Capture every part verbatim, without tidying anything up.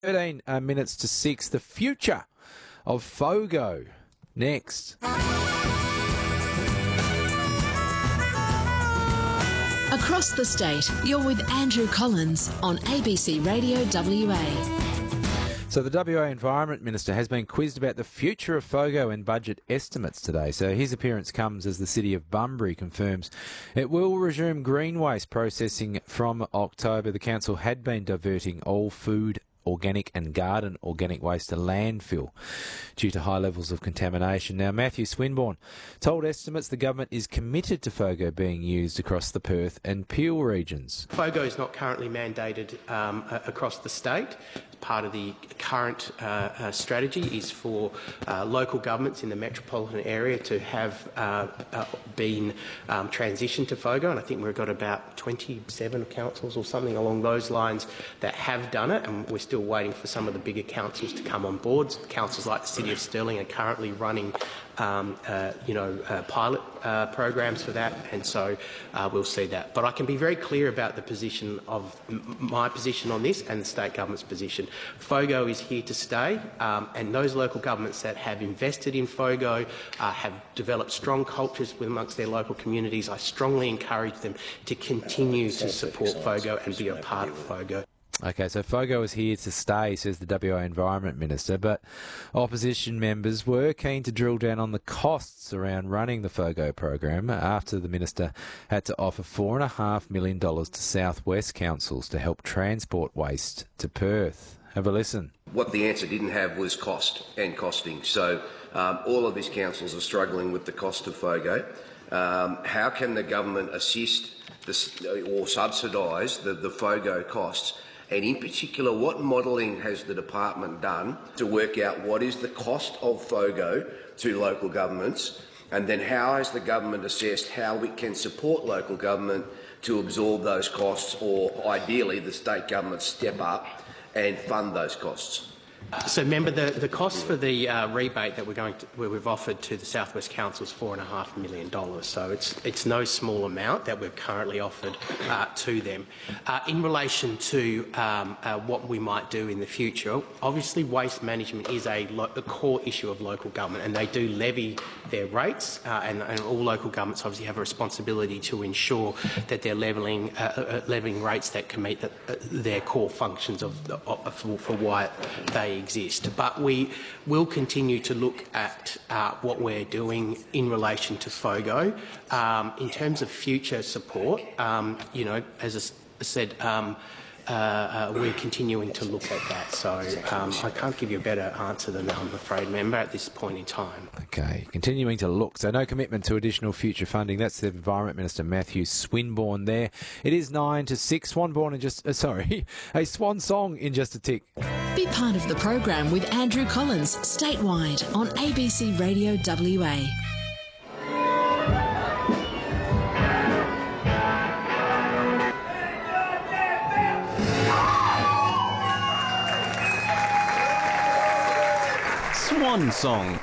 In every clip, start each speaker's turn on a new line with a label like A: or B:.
A: thirteen uh, minutes to six. The future of FOGO. Next.
B: Across the state, you're with Andrew Collins on A B C Radio W A.
A: So the W A Environment Minister has been quizzed about the future of FOGO and budget estimates today. So his appearance comes as the City of Bunbury confirms it will resume green waste processing from October. The council had been diverting all food, organic and garden organic waste to landfill due to high levels of contamination. Now, Matthew Swinburne told estimates the government is committed to FOGO being used across the Perth and Peel regions.
C: FOGO is not currently mandated um, across the state. Part of the current uh, uh, strategy is for uh, local governments in the metropolitan area to have uh, uh, been um, transitioned to FOGO, and I think we've got about twenty-seven councils or something along those lines that have done it, and we're still waiting for some of the bigger councils to come on board. Councils like the City of Stirling are currently running Um, uh, you know, uh, pilot uh, programs for that, and so uh, we'll see that. But I can be very clear about the position of m my position on this and the state government's position. FOGO is here to stay, um, and those local governments that have invested in FOGO uh, have developed strong cultures amongst their local communities. I strongly encourage them to continue to support FOGO and be a part of FOGO.
A: Okay, so FOGO is here to stay, says the W A Environment Minister, but opposition members were keen to drill down on the costs around running the FOGO program after the minister had to offer four point five million dollars to South West councils to help transport waste to Perth. Have a listen.
D: What the answer didn't have was cost and costing. So um, all of these councils are struggling with the cost of FOGO. Um, how can the government assist this, or subsidise the, the FOGO costs? And in particular, what modelling has the department done to work out what is the cost of FOGO to local governments, and then how has the government assessed how it can support local government to absorb those costs, or ideally the state government step up and fund those costs?
C: So remember, the, the cost for the uh, rebate that we're going to, where we've offered to the South West Council is four and a half million dollars. So it's it's no small amount that we've currently offered uh, to them. Uh, in relation to um, uh, what we might do in the future, obviously waste management is a, a core issue of local government, and they do levy their rates, uh, and, and all local governments obviously have a responsibility to ensure that they're levelling uh, uh, levelling rates that can meet the, uh, their core functions of, the, of for, for why they exist. But we will continue to look at uh, what we're doing in relation to FOGO. Um, in terms of future support, um, you know, as I said, um, uh, uh, we're continuing to look at that. So um, I can't give you a better answer than that, I'm afraid, member, at this point in time.
A: Okay, continuing to look. So no commitment to additional future funding. That's the Environment Minister, Matthew Swinburne there. It is nine to six. Swanborn in just, uh, sorry, a swan song in just a tick.
B: Be part of the program with Andrew Collins, statewide on A B C Radio W A.
E: Swan song.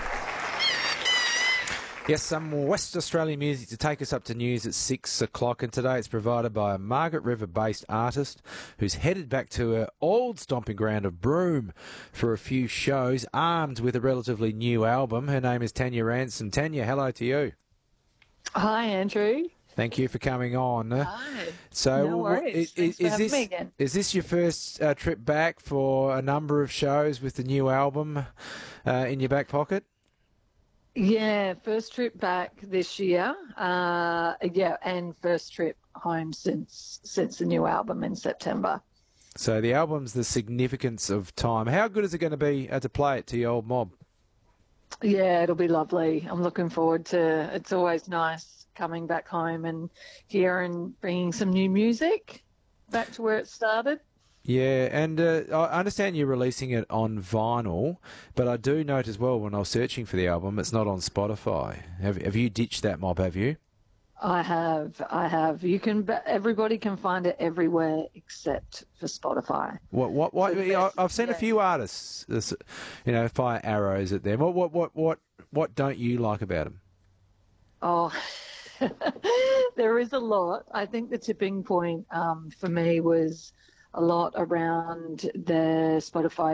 A: Yes, some West Australian music to take us up to news at six o'clock, and today it's provided by a Margaret River-based artist who's headed back to her old stomping ground of Broome for a few shows, armed with a relatively new album. Her name is Tanya Ransom. Tanya, hello to you.
F: Hi, Andrew.
A: Thank you for coming on.
F: Hi.
A: So,
F: no worries.
A: Is,
F: Thanks for
A: is
F: having
A: this
F: me again.
A: is this your first uh, trip back for a number of shows with the new album uh, in your back pocket?
F: Yeah, first trip back this year. Uh, yeah, and first trip home since since the new album in September.
A: So the album's the significance of time. How good is it going to be uh, to play it to your old mob?
F: Yeah, it'll be lovely. I'm looking forward to. It's always nice coming back home and hearing, bringing some new music back to where it started.
A: Yeah, and uh, I understand you're releasing it on vinyl, but I do note as well when I was searching for the album, it's not on Spotify. Have, have you ditched that mob, have you?
F: I have, I have. You can, everybody can find it everywhere except for Spotify.
A: What? What? What?
F: So
A: I've seen
F: yeah.
A: a few artists, you know, fire arrows at them. What? What? What? What? What don't you like about them?
F: Oh, there is a lot. I think the tipping point um, for me was a lot around the Spotify